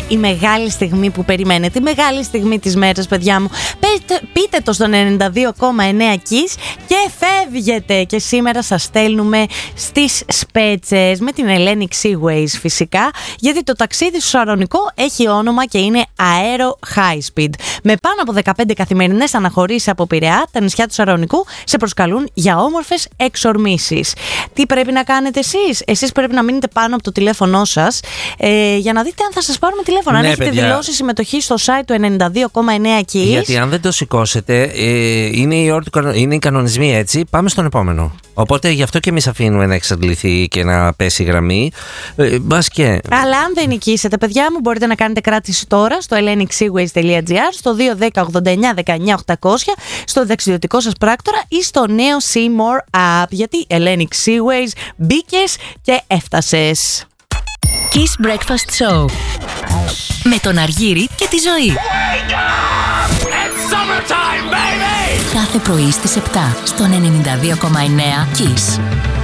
η μεγάλη στιγμή που περιμένετε, η μεγάλη στιγμή της μέρας, παιδιά μου. Πείτε το στον 92,9 Kiss και φεύγετε. Και σήμερα σας στέλνουμε στις Σπέτσες με την Hellenic Seaways φυσικά, γιατί το ταξίδι στο Σαρονικό έχει όνομα και είναι Aero High Speed. Με πάνω από 15 καθημερινές αναχωρήσεις από Πειραιά, τα νησιά του Σαρονικού σε προσκαλούν για όμορφες εξορμήσεις. Τι πρέπει να κάνετε εσείς? Εσείς πρέπει να μείνετε πάνω από το τηλέφωνό σας για να δείτε αν θα σας πάρουμε τηλέφωνο. Ναι, αν έχετε δηλώσει συμμετοχή στο site του 92,9 Kiss. Γιατί αν δεν το σηκώσετε, είναι οι κανονισμοί έτσι, πάμε στον επόμενο. Οπότε γι' αυτό και εμείς αφήνουμε να εξαντληθεί και να πέσει η γραμμή. Μπας και... Αλλά αν δεν νικήσετε, παιδιά μου, μπορείτε να κάνετε κράτηση τώρα στο hellenicseaways.gr, στο 210 89 19 800, στο ταξιδιωτικό σας πράκτορα ή στο νέο Seymour App. Γιατί Hellenic Seaways μπήκες και έφτασες. Kiss Breakfast Show με τον Αργύρη και τη Ζωή. Κάθε πρωί στις 7 στον 92,9 Kiss.